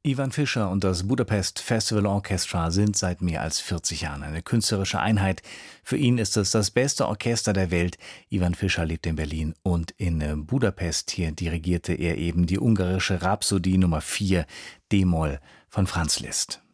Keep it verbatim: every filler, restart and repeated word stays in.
Ivan Fischer und das Budapest Festival Orchestra sind seit mehr als vierzig Jahren eine künstlerische Einheit. Für ihn ist es das beste Orchester der Welt. Ivan Fischer lebt in Berlin und in Budapest. Hier dirigierte er eben die ungarische Rhapsodie Nummer vier, D-Moll von Franz Liszt.